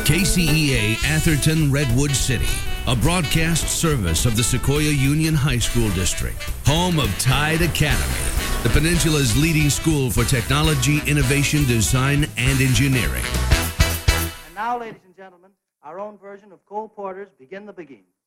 KCEA Atherton Redwood City, a broadcast service of the Sequoia Union High School District, home of Tide Academy, the Peninsula's leading school for technology, innovation, design, and engineering. And now, ladies and gentlemen, our own version of Cole Porter's Begin the Beguine.